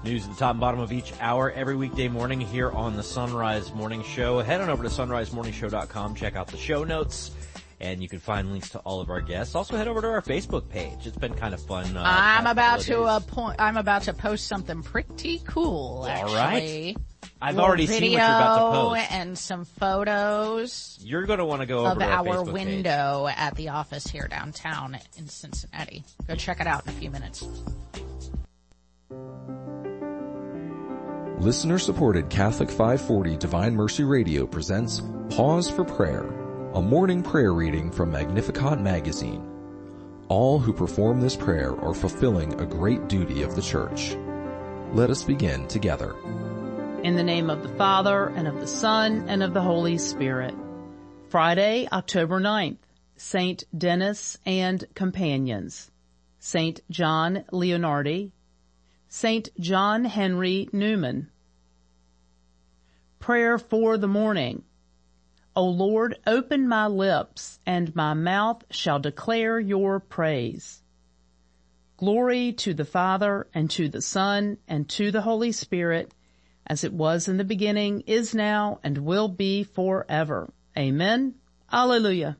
News at the top and bottom of each hour every weekday morning here on the Sunrise Morning Show. Head on over to sunrisemorningshow.com. Check out the show notes, and you can find links to all of our guests. Also, head over to our Facebook page. It's been kind of fun. I'm about to post something pretty cool, actually. All right. I've already seen what you're about to post. And some photos. You're going to want to go over to our Facebook our window at the office here downtown in Cincinnati. Go check it out in a few minutes. Listener-supported Catholic 540 Divine Mercy Radio presents Pause for Prayer, a morning prayer reading from Magnificat magazine. All who perform this prayer are fulfilling a great duty of the Church. Let us begin together. In the name of the Father, and of the Son, and of the Holy Spirit. Friday, October 9th, Saint Denis and Companions. Saint John Leonardi. Saint John Henry Newman. Prayer for the morning. O Lord, open my lips, and my mouth shall declare your praise. Glory to the Father, and to the Son, and to the Holy Spirit, as it was in the beginning, is now, and will be forever. Amen. Alleluia.